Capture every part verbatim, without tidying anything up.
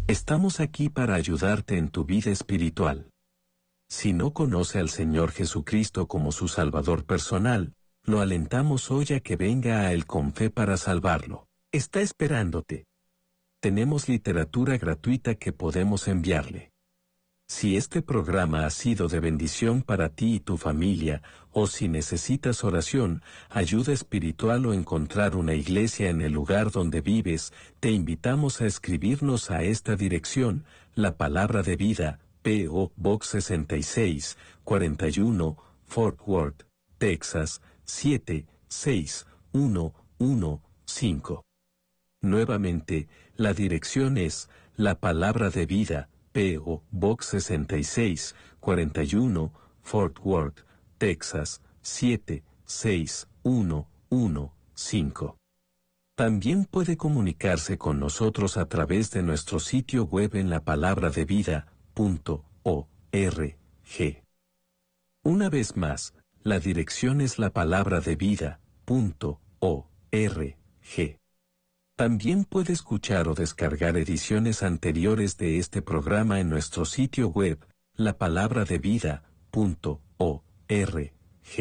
Estamos aquí para ayudarte en tu vida espiritual. Si no conoce al Señor Jesucristo como su Salvador personal, lo alentamos hoy a que venga a Él con fe para salvarlo. Está esperándote. Tenemos literatura gratuita que podemos enviarle. Si este programa ha sido de bendición para ti y tu familia, o si necesitas oración, ayuda espiritual o encontrar una iglesia en el lugar donde vives, te invitamos a escribirnos a esta dirección, La Palabra de Vida, P O Box sesenta y seis, cuarenta y uno, Fort Worth, Texas, siete seis uno uno cinco. Nuevamente, la dirección es, La Palabra de Vida, P O Box sesenta y seis, cuarenta y uno, Fort Worth, Texas, siete seis uno uno cinco. También puede comunicarse con nosotros a través de nuestro sitio web en lapalabradevida punto org. Una vez más, la dirección es lapalabradevida punto org. También puede escuchar o descargar ediciones anteriores de este programa en nuestro sitio web, lapalabradevida punto org.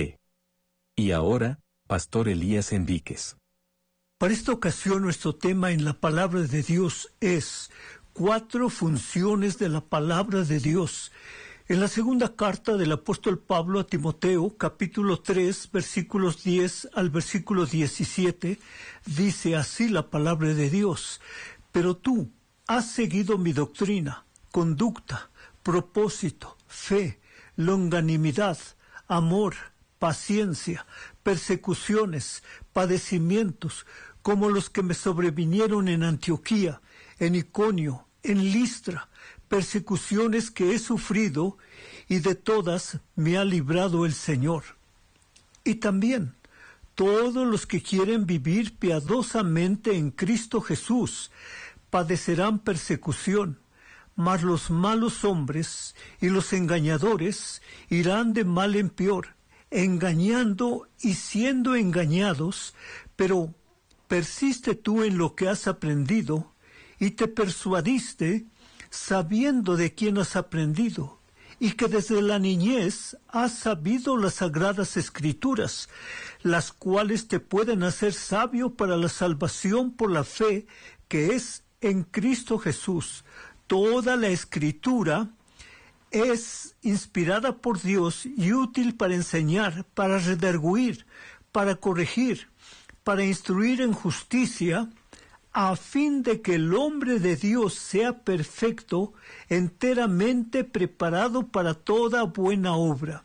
Y ahora, Pastor Elías Enríquez. Para esta ocasión nuestro tema en la Palabra de Dios es Cuatro funciones de la Palabra de Dios. En la segunda carta del apóstol Pablo a Timoteo, capítulo tres, versículos diez al versículo diecisiete, dice así la palabra de Dios: Pero tú has seguido mi doctrina, conducta, propósito, fe, longanimidad, amor, paciencia, persecuciones, padecimientos, como los que me sobrevinieron en Antioquía, en Iconio, en Listra, persecuciones que he sufrido, y de todas me ha librado el Señor. Y también, todos los que quieren vivir piadosamente en Cristo Jesús padecerán persecución, mas los malos hombres y los engañadores irán de mal en peor, engañando y siendo engañados. Pero persiste tú en lo que has aprendido, y te persuadiste, sabiendo de quién has aprendido, y que desde la niñez has sabido las sagradas escrituras, las cuales te pueden hacer sabio para la salvación por la fe que es en Cristo Jesús. Toda la escritura es inspirada por Dios y útil para enseñar, para redarguir, para corregir, para instruir en justicia, a fin de que el hombre de Dios sea perfecto, enteramente preparado para toda buena obra.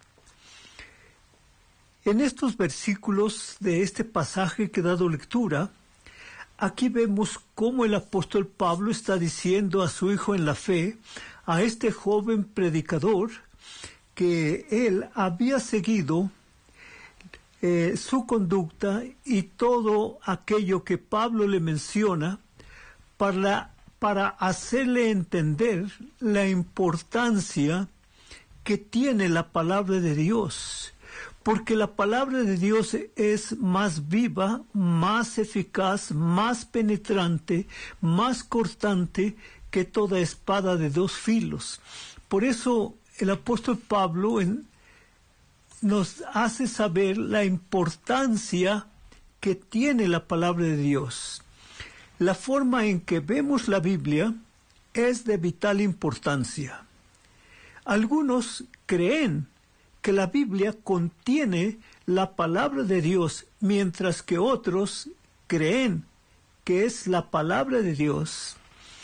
En estos versículos de este pasaje que he dado lectura, aquí vemos cómo el apóstol Pablo está diciendo a su hijo en la fe, a este joven predicador, que él había seguido Eh, su conducta y todo aquello que Pablo le menciona para, para hacerle entender la importancia que tiene la palabra de Dios, porque la palabra de Dios es más viva, más eficaz, más penetrante, más cortante que toda espada de dos filos. Por eso el apóstol Pablo en nos hace saber la importancia que tiene la palabra de Dios. La forma en que vemos la Biblia es de vital importancia. Algunos creen que la Biblia contiene la palabra de Dios, mientras que otros creen que es la palabra de Dios.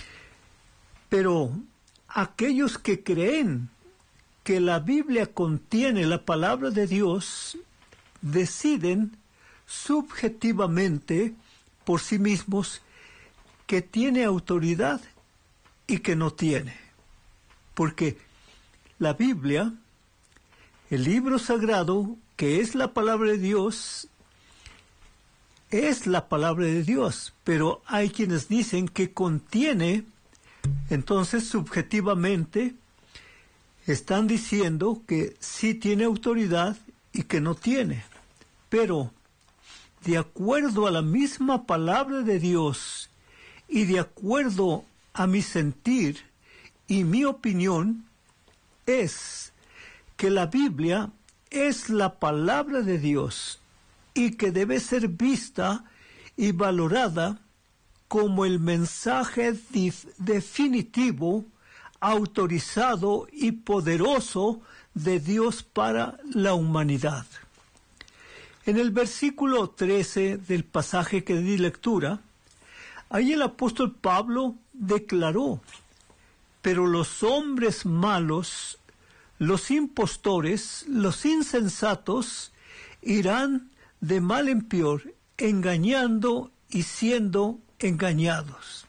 Pero aquellos que creen que la Biblia contiene la palabra de Dios, deciden subjetivamente por sí mismos que tiene autoridad y que no tiene. Porque la Biblia, el libro sagrado, que es la palabra de Dios, es la palabra de Dios, pero hay quienes dicen que contiene, entonces subjetivamente, están diciendo que sí tiene autoridad y que no tiene. Pero, de acuerdo a la misma palabra de Dios y de acuerdo a mi sentir y mi opinión, es que la Biblia es la palabra de Dios y que debe ser vista y valorada como el mensaje definitivo, autorizado y poderoso de Dios para la humanidad. En el versículo trece del pasaje que di lectura, ahí el apóstol Pablo declaró: pero los hombres malos, los impostores, los insensatos, irán de mal en peor, engañando y siendo engañados.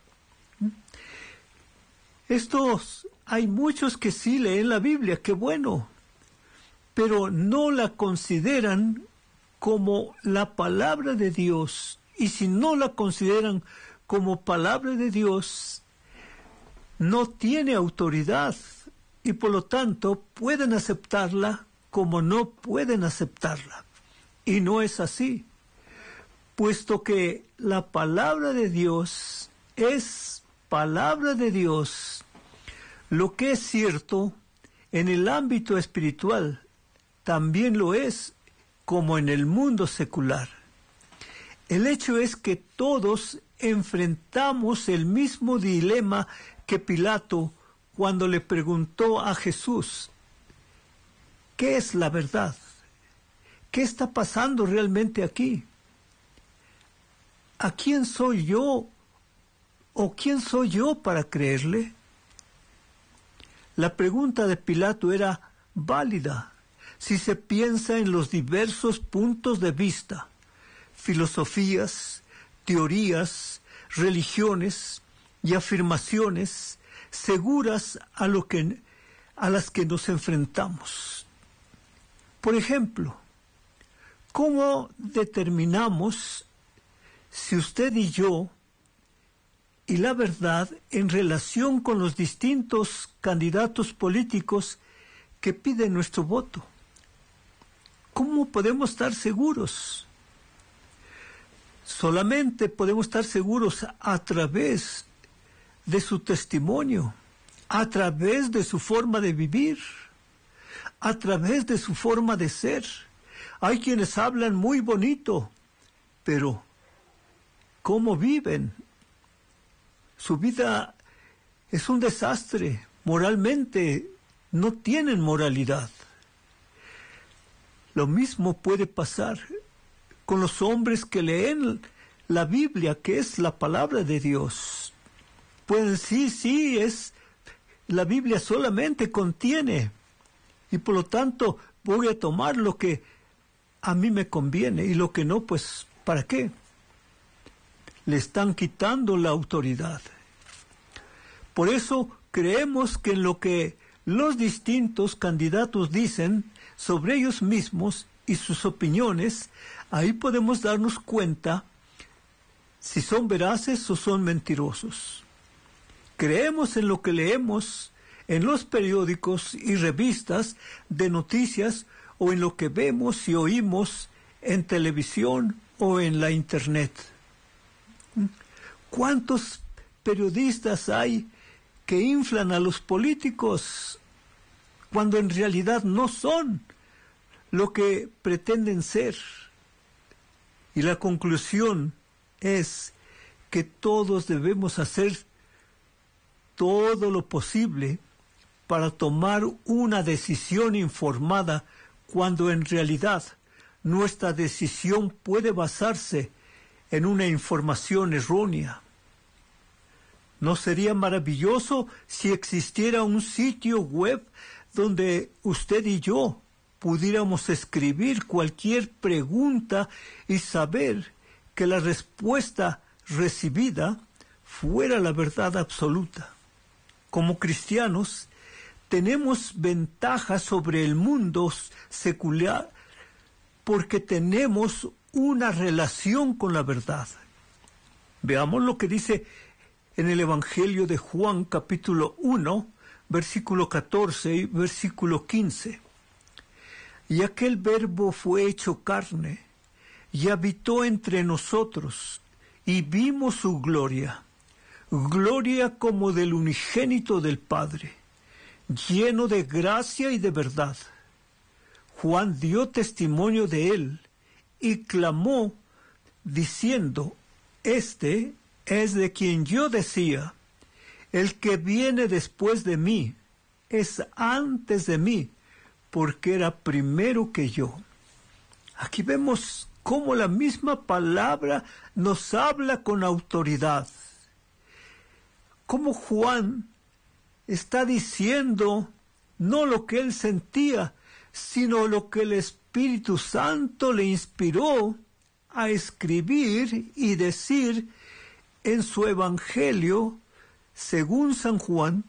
Estos, hay muchos que sí leen la Biblia, qué bueno, pero no la consideran como la palabra de Dios. Y si no la consideran como palabra de Dios, no tiene autoridad y por lo tanto pueden aceptarla como no pueden aceptarla. Y no es así, puesto que la palabra de Dios es palabra de Dios. Lo que es cierto en el ámbito espiritual también lo es como en el mundo secular. El hecho es que todos enfrentamos el mismo dilema que Pilato cuando le preguntó a Jesús: ¿qué es la verdad? ¿Qué está pasando realmente aquí? ¿A quién soy yo o quién soy yo para creerle? La pregunta de Pilato era válida si se piensa en los diversos puntos de vista, filosofías, teorías, religiones y afirmaciones seguras a, lo que, a las que nos enfrentamos. Por ejemplo, ¿cómo determinamos si usted y yo y la verdad en relación con los distintos candidatos políticos que piden nuestro voto? ¿Cómo podemos estar seguros? Solamente podemos estar seguros a través de su testimonio, a través de su forma de vivir, a través de su forma de ser. Hay quienes hablan muy bonito, pero ¿cómo viven? Su vida es un desastre. Moralmente no tienen moralidad. Lo mismo puede pasar con los hombres que leen la Biblia, que es la palabra de Dios. Pueden decir, sí, es, la Biblia solamente contiene, y por lo tanto voy a tomar lo que a mí me conviene, y lo que no, pues, ¿para qué? Le están quitando la autoridad. Por eso creemos que en lo que los distintos candidatos dicen sobre ellos mismos y sus opiniones, ahí podemos darnos cuenta si son veraces o son mentirosos. Creemos en lo que leemos en los periódicos y revistas de noticias o en lo que vemos y oímos en televisión o en la internet. ¿Cuántos periodistas hay que inflan a los políticos cuando en realidad no son lo que pretenden ser? Y la conclusión es que todos debemos hacer todo lo posible para tomar una decisión informada, cuando en realidad nuestra decisión puede basarse en una información errónea. ¿No sería maravilloso si existiera un sitio web donde usted y yo pudiéramos escribir cualquier pregunta y saber que la respuesta recibida fuera la verdad absoluta? Como cristianos, tenemos ventajas sobre el mundo secular porque tenemos una relación con la verdad. Veamos lo que dice en el Evangelio de Juan, capítulo uno, versículo catorce y versículo quince. Y aquel Verbo fue hecho carne, y habitó entre nosotros, y vimos su gloria, gloria como del unigénito del Padre, lleno de gracia y de verdad. Juan dio testimonio de él y clamó diciendo, este es de quien yo decía, el que viene después de mí es antes de mí, porque era primero que yo. Aquí vemos cómo la misma palabra nos habla con autoridad. Cómo Juan está diciendo no lo que él sentía, sino lo que el Espíritu Santo le inspiró a escribir y decir en su Evangelio, según San Juan.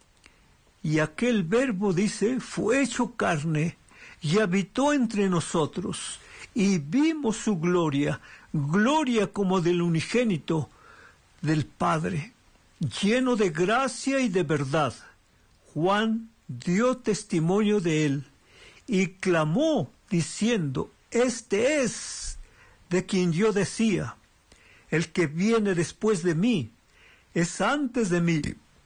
Y aquel verbo, dice, fue hecho carne y habitó entre nosotros, y vimos su gloria, gloria como del unigénito del Padre, lleno de gracia y de verdad. Juan dio testimonio de él y clamó diciendo, este es de quien yo decía, el que viene después de mí es antes de mí,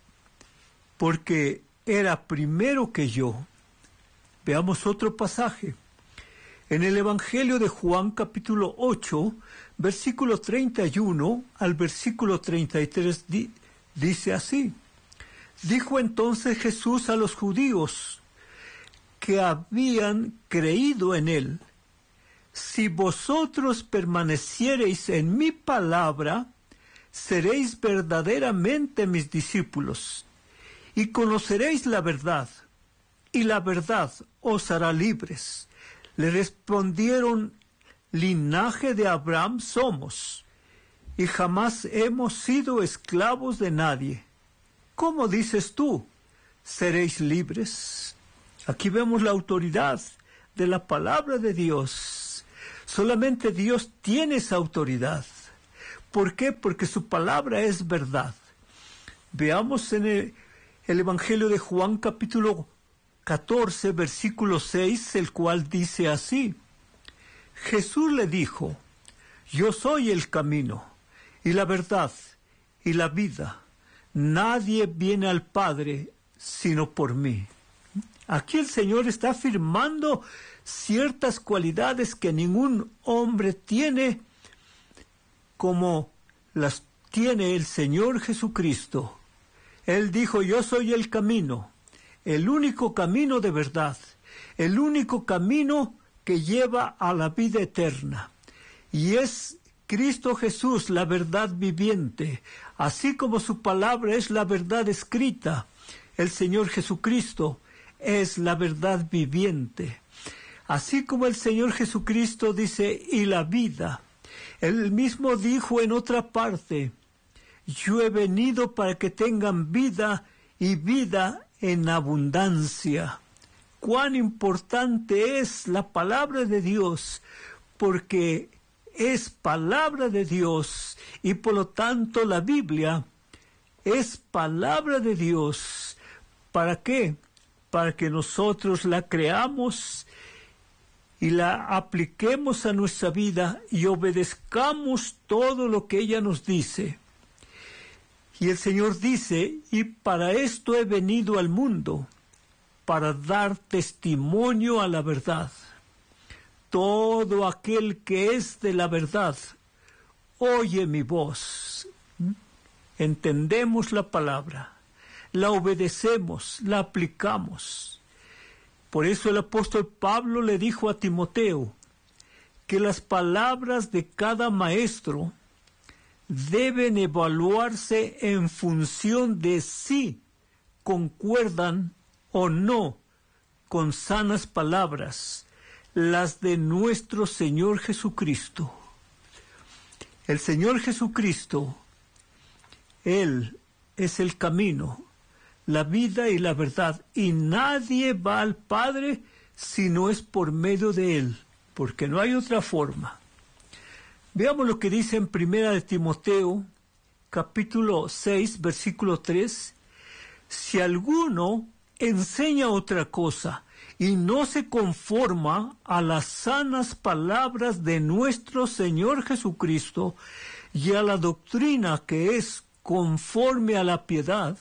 porque era primero que yo. Veamos otro pasaje. En el Evangelio de Juan, capítulo ocho, versículo treinta y uno al versículo treinta y tres, di, dice así. Dijo entonces Jesús a los judíos que habían creído en él, si vosotros permaneciereis en mi palabra, seréis verdaderamente mis discípulos, y conoceréis la verdad, y la verdad os hará libres. Le respondieron, linaje de Abraham somos, y jamás hemos sido esclavos de nadie. ¿Cómo dices tú? ¿Seréis libres? Aquí vemos la autoridad de la palabra de Dios. Solamente Dios tiene esa autoridad. ¿Por qué? Porque su palabra es verdad. Veamos en el, el Evangelio de Juan, capítulo catorce, versículo seis, el cual dice así. Jesús le dijo, yo soy el camino, y la verdad, y la vida. Nadie viene al Padre, sino por mí. Aquí el Señor está afirmando ciertas cualidades que ningún hombre tiene, como las tiene el Señor Jesucristo. Él dijo, yo soy el camino, el único camino de verdad, el único camino que lleva a la vida eterna. Y es Cristo Jesús la verdad viviente, así como su palabra es la verdad escrita. El Señor Jesucristo es la verdad viviente. Así como el Señor Jesucristo dice, y la vida. Él mismo dijo en otra parte, yo he venido para que tengan vida y vida en abundancia. Cuán importante es la palabra de Dios, porque es palabra de Dios y por lo tanto la Biblia es palabra de Dios. ¿Para qué? Para que nosotros la creamos y la apliquemos a nuestra vida y obedezcamos todo lo que ella nos dice. Y el Señor dice, y para esto he venido al mundo, para dar testimonio a la verdad. Todo aquel que es de la verdad, oye mi voz. Entendemos la palabra, la obedecemos, la aplicamos. Por eso el apóstol Pablo le dijo a Timoteo que las palabras de cada maestro deben evaluarse en función de si concuerdan o no con sanas palabras, las de nuestro Señor Jesucristo. El Señor Jesucristo, Él es el camino, la vida y la verdad, y nadie va al Padre si no es por medio de Él, porque no hay otra forma. Veamos lo que dice en Primera de Timoteo, capítulo seis, versículo tres. Si alguno enseña otra cosa y no se conforma a las sanas palabras de nuestro Señor Jesucristo y a la doctrina que es conforme a la piedad,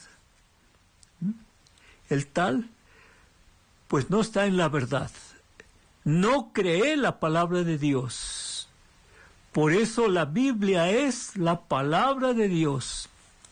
el tal, pues no está en la verdad. No cree la palabra de Dios. Por eso la Biblia es la palabra de Dios.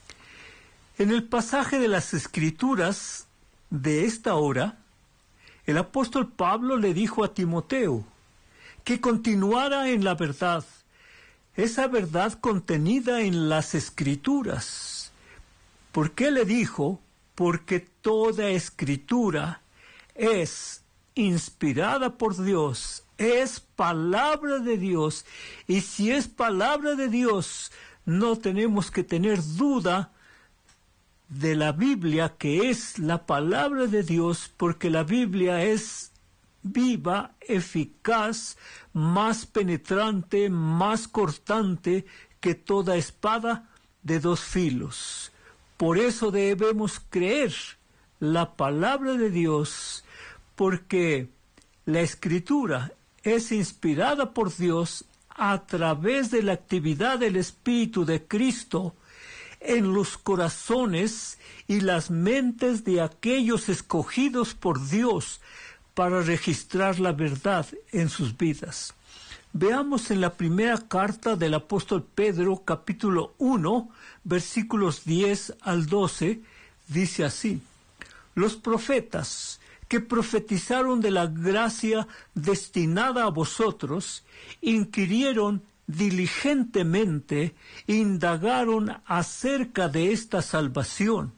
En el pasaje de las Escrituras de esta hora, el apóstol Pablo le dijo a Timoteo que continuara en la verdad, esa verdad contenida en las Escrituras. ¿Por qué le dijo? Porque toda Escritura es inspirada por Dios, es palabra de Dios, y si es palabra de Dios, no tenemos que tener duda de la Biblia, que es la palabra de Dios, porque la Biblia es viva, eficaz, más penetrante, más cortante que toda espada de dos filos. Por eso debemos creer la palabra de Dios, porque la Escritura es inspirada por Dios a través de la actividad del Espíritu de Cristo en los corazones y las mentes de aquellos escogidos por Dios para registrar la verdad en sus vidas. Veamos en la primera carta del apóstol Pedro, capítulo uno, versículos diez al doce, dice así: los profetas que profetizaron de la gracia destinada a vosotros, inquirieron diligentemente, indagaron acerca de esta salvación,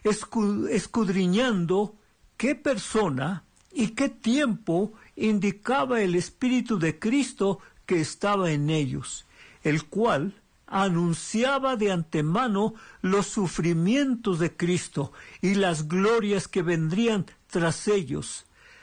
escudriñando qué persona y qué tiempo indicaba el Espíritu de Cristo que estaba en ellos, el cual anunciaba de antemano los sufrimientos de Cristo y las glorias que vendrían tras ellos.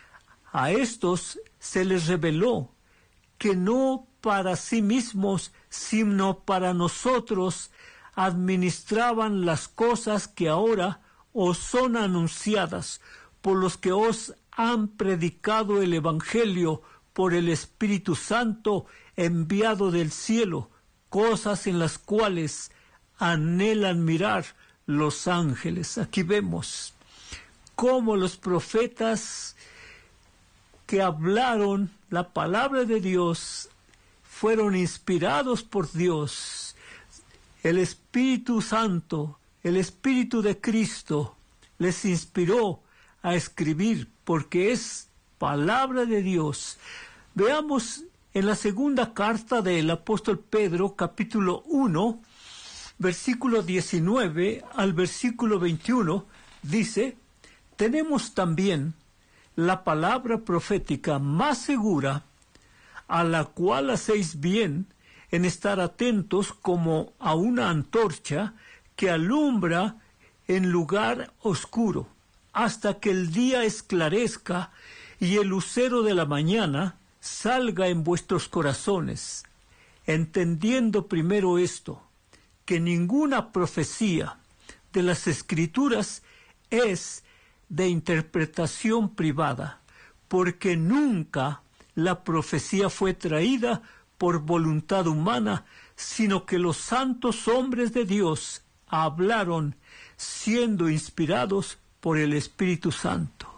A estos se les reveló que no para sí mismos, sino para nosotros, administraban las cosas que ahora os son anunciadas por los que os han predicado el Evangelio por el Espíritu Santo enviado del cielo, cosas en las cuales anhelan mirar los ángeles. Aquí vemos cómo los profetas que hablaron la palabra de Dios fueron inspirados por Dios. El Espíritu Santo, el Espíritu de Cristo, les inspiró a escribir porque es palabra de Dios. Veamos en la segunda carta del apóstol Pedro, capítulo uno, versículo diecinueve al versículo veintiuno, dice: tenemos también la palabra profética más segura, a la cual hacéis bien en estar atentos como a una antorcha que alumbra en lugar oscuro, hasta que el día esclarezca y el lucero de la mañana salga en vuestros corazones, entendiendo primero esto, que ninguna profecía de las Escrituras es de interpretación privada, porque nunca la profecía fue traída por voluntad humana, sino que los santos hombres de Dios hablaron siendo inspirados por el Espíritu Santo.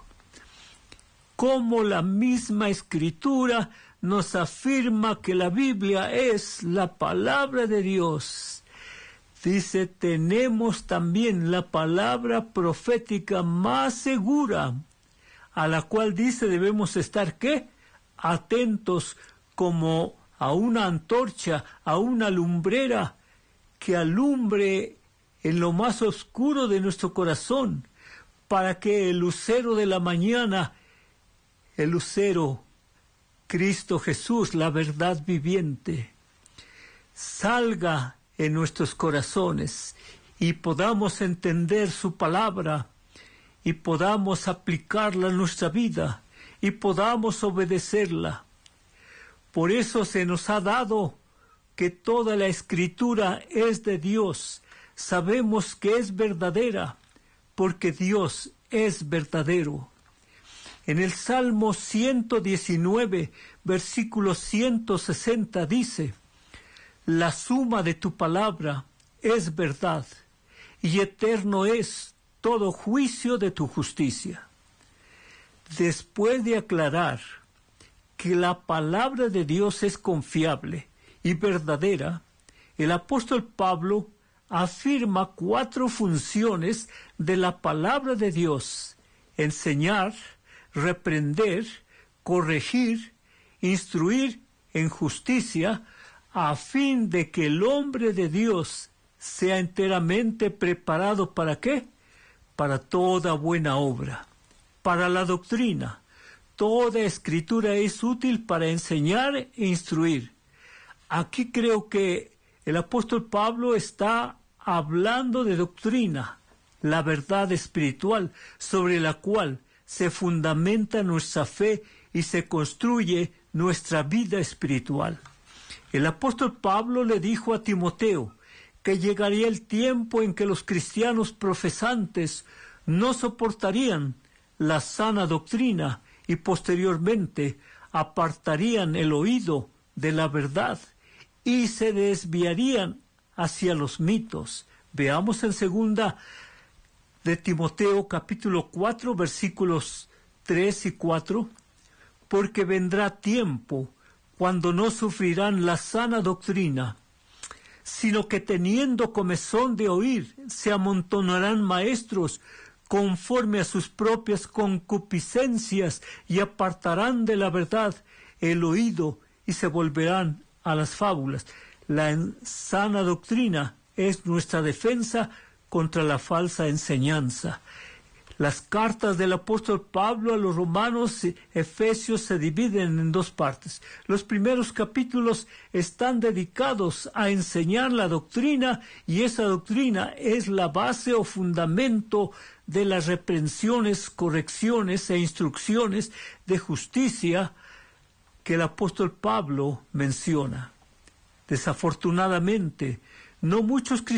Como la misma Escritura nos afirma que la Biblia es la palabra de Dios. Dice, tenemos también la palabra profética más segura, a la cual dice debemos estar, ¿qué? Atentos como a una antorcha, a una lumbrera que alumbre en lo más oscuro de nuestro corazón, para que el lucero de la mañana, el lucero, Cristo Jesús, la verdad viviente, salga en nuestros corazones y podamos entender su palabra y podamos aplicarla en nuestra vida y podamos obedecerla. Por eso se nos ha dado que toda la Escritura es de Dios. Sabemos que es verdadera porque Dios es verdadero. En el Salmo ciento diecinueve, versículo ciento sesenta dice: la suma de tu palabra es verdad, y eterno es todo juicio de tu justicia. Después de aclarar que la palabra de Dios es confiable y verdadera, el apóstol Pablo afirma cuatro funciones de la palabra de Dios: enseñar, reprender, corregir, instruir en justicia, a fin de que el hombre de Dios sea enteramente preparado ¿para qué? Para toda buena obra, para la doctrina. Toda escritura es útil para enseñar e instruir. Aquí creo que el apóstol Pablo está hablando de doctrina, la verdad espiritual sobre la cual se fundamenta nuestra fe y se construye nuestra vida espiritual. El apóstol Pablo le dijo a Timoteo que llegaría el tiempo en que los cristianos profesantes no soportarían la sana doctrina y posteriormente apartarían el oído de la verdad y se desviarían hacia los mitos. Veamos en segunda de Timoteo capítulo cuatro versículos tres y cuatro. Porque vendrá tiempo cuando no sufrirán la sana doctrina, sino que teniendo comezón de oír, se amontonarán maestros conforme a sus propias concupiscencias y apartarán de la verdad el oído y se volverán a las fábulas. La sana doctrina es nuestra defensa contra la falsa enseñanza. Las cartas del apóstol Pablo a los romanos y efesios se dividen en dos partes. Los primeros capítulos están dedicados a enseñar la doctrina, y esa doctrina es la base o fundamento de las reprensiones, correcciones e instrucciones de justicia que el apóstol Pablo menciona. Desafortunadamente, no muchos cristianos